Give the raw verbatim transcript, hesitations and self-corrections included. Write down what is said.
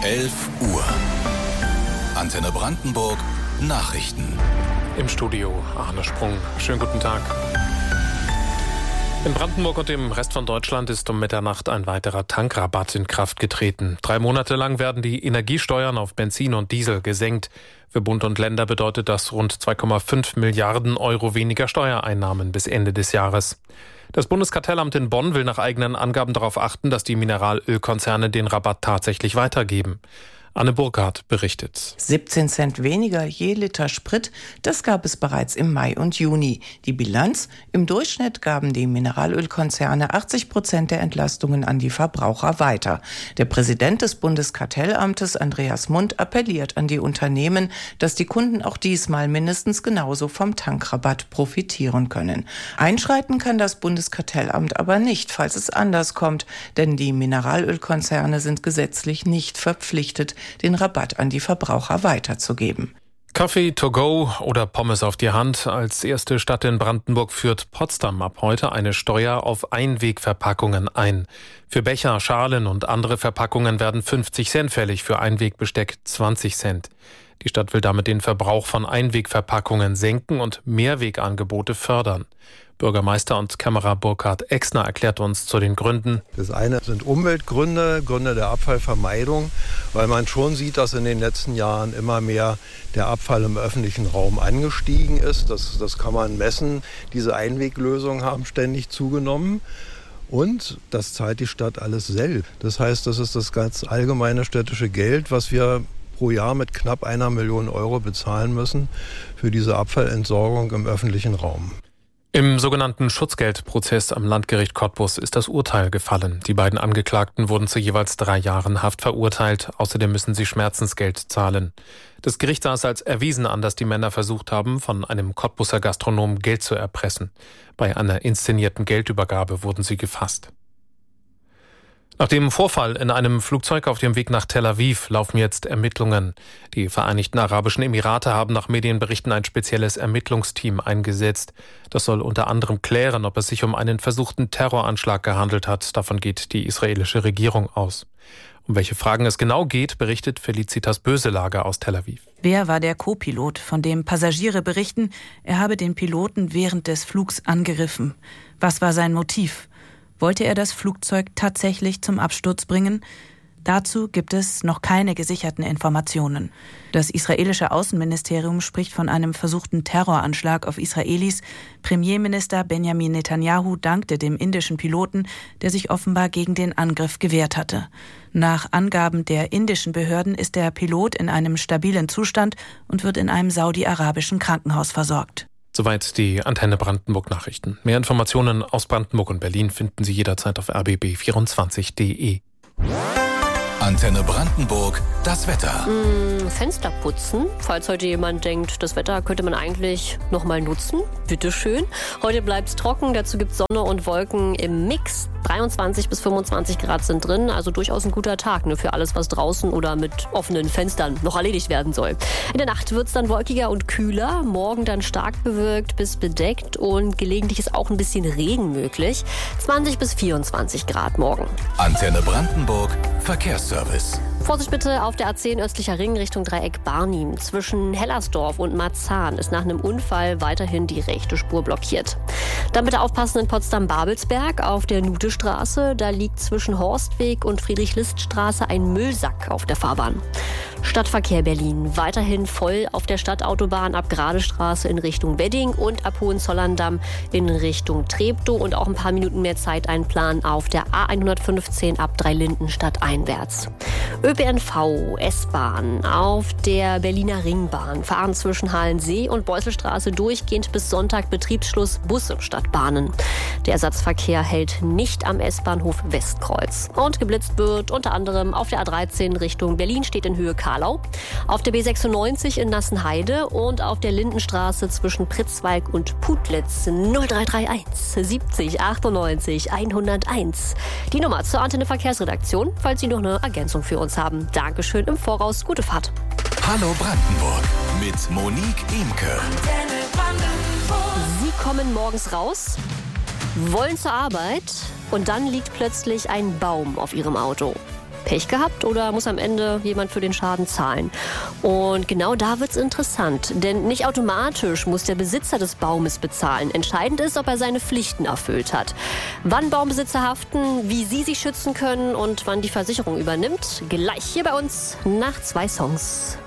elf Uhr. Antenne Brandenburg Nachrichten. Im Studio Arne Sprung. Schönen guten Tag. In Brandenburg und im Rest von Deutschland ist um Mitternacht ein weiterer Tankrabatt in Kraft getreten. Drei Monate lang werden die Energiesteuern auf Benzin und Diesel gesenkt. Für Bund und Länder bedeutet das rund zwei Komma fünf Milliarden Euro weniger Steuereinnahmen bis Ende des Jahres. Das Bundeskartellamt in Bonn will nach eigenen Angaben darauf achten, dass die Mineralölkonzerne den Rabatt tatsächlich weitergeben. Anne Burkhardt berichtet. siebzehn Cent weniger je Liter Sprit, das gab es bereits im Mai und Juni. Die Bilanz? Im Durchschnitt gaben die Mineralölkonzerne achtzig Prozent der Entlastungen an die Verbraucher weiter. Der Präsident des Bundeskartellamtes, Andreas Mund, appelliert an die Unternehmen, dass die Kunden auch diesmal mindestens genauso vom Tankrabatt profitieren können. Einschreiten kann das Bundeskartellamt aber nicht, falls es anders kommt, denn die Mineralölkonzerne sind gesetzlich nicht verpflichtet, den Rabatt an die Verbraucher weiterzugeben. Kaffee to go oder Pommes auf die Hand. Als erste Stadt in Brandenburg führt Potsdam ab heute eine Steuer auf Einwegverpackungen ein. Für Becher, Schalen und andere Verpackungen werden fünfzig Cent fällig, für Einwegbesteck zwanzig Cent. Die Stadt will damit den Verbrauch von Einwegverpackungen senken und Mehrwegangebote fördern. Bürgermeister und Kämmerer Burkhard Exner erklärt uns zu den Gründen. Das eine sind Umweltgründe, Gründe der Abfallvermeidung, weil man schon sieht, dass in den letzten Jahren immer mehr der Abfall im öffentlichen Raum angestiegen ist. Das, das kann man messen. Diese Einweglösungen haben ständig zugenommen. Und das zahlt die Stadt alles selbst. Das heißt, das ist das ganz allgemeine städtische Geld, was wir pro Jahr mit knapp einer Million Euro bezahlen müssen für diese Abfallentsorgung im öffentlichen Raum. Im sogenannten Schutzgeldprozess am Landgericht Cottbus ist das Urteil gefallen. Die beiden Angeklagten wurden zu jeweils drei Jahren Haft verurteilt. Außerdem müssen sie Schmerzensgeld zahlen. Das Gericht sah es als erwiesen an, dass die Männer versucht haben, von einem Cottbuser Gastronomen Geld zu erpressen. Bei einer inszenierten Geldübergabe wurden sie gefasst. Nach dem Vorfall in einem Flugzeug auf dem Weg nach Tel Aviv laufen jetzt Ermittlungen. Die Vereinigten Arabischen Emirate haben nach Medienberichten ein spezielles Ermittlungsteam eingesetzt. Das soll unter anderem klären, ob es sich um einen versuchten Terroranschlag gehandelt hat. Davon geht die israelische Regierung aus. Um welche Fragen es genau geht, berichtet Felicitas Böselager aus Tel Aviv. Wer war der Co-Pilot, von dem Passagiere berichten, er habe den Piloten während des Flugs angegriffen? Was war sein Motiv? Wollte er das Flugzeug tatsächlich zum Absturz bringen? Dazu gibt es noch keine gesicherten Informationen. Das israelische Außenministerium spricht von einem versuchten Terroranschlag auf Israelis. Premierminister Benjamin Netanyahu dankte dem indischen Piloten, der sich offenbar gegen den Angriff gewehrt hatte. Nach Angaben der indischen Behörden ist der Pilot in einem stabilen Zustand und wird in einem saudi-arabischen Krankenhaus versorgt. Soweit die Antenne Brandenburg Nachrichten. Mehr Informationen aus Brandenburg und Berlin finden Sie jederzeit auf r b b vierundzwanzig punkt d e. Antenne Brandenburg, das Wetter. Mmh, Fenster putzen, falls heute jemand denkt, das Wetter könnte man eigentlich noch mal nutzen. Bitteschön. Heute bleibt es trocken, dazu gibt es Sonne und Wolken im Mix. dreiundzwanzig bis fünfundzwanzig Grad sind drin, also durchaus ein guter Tag, ne, für alles, was draußen oder mit offenen Fenstern noch erledigt werden soll. In der Nacht wird es dann wolkiger und kühler, morgen dann stark bewölkt bis bedeckt und gelegentlich ist auch ein bisschen Regen möglich. zwanzig bis vierundzwanzig Grad morgen. Antenne Brandenburg, Verkehrsservice. Vorsicht bitte auf der A zehn östlicher Ring Richtung Dreieck Barnim. Zwischen Hellersdorf und Marzahn ist nach einem Unfall weiterhin die rechte Spur blockiert. Dann bitte aufpassen in Potsdam-Babelsberg auf der Nutestraße. Da liegt zwischen Horstweg und Friedrich-List-Straße ein Müllsack auf der Fahrbahn. Stadtverkehr Berlin. Weiterhin voll auf der Stadtautobahn ab Gradestraße in Richtung Wedding und ab Hohenzollern-Damm in Richtung Treptow. Und auch ein paar Minuten mehr Zeit einplanen auf der A hundertfünfzehn ab Dreilinden stadteinwärts. Ö P N V, S-Bahn auf der Berliner Ringbahn fahren zwischen Halensee und Beusselstraße durchgehend bis Sonntag Betriebsschluss Busse statt Bahnen. Der Ersatzverkehr hält nicht am S-Bahnhof Westkreuz. Und geblitzt wird unter anderem auf der A dreizehn Richtung Berlin steht in Höhe Karlau, auf der B sechsundneunzig in Nassenheide und auf der Lindenstraße zwischen Pritzwalk und Putlitz null drei drei eins siebzig achtundneunzig hunderteins. Die Nummer zur Antenne Verkehrsredaktion, falls Sie noch eine Ergänzung für uns haben. Dankeschön im Voraus. Gute Fahrt. Hallo Brandenburg mit Monique Imke. Sie kommen morgens raus, wollen zur Arbeit und dann liegt plötzlich ein Baum auf Ihrem Auto. Pech gehabt oder muss am Ende jemand für den Schaden zahlen? Und genau da wird's interessant, denn nicht automatisch muss der Besitzer des Baumes bezahlen. Entscheidend ist, ob er seine Pflichten erfüllt hat. Wann Baumbesitzer haften, wie sie sich schützen können und wann die Versicherung übernimmt, gleich hier bei uns nach zwei Songs.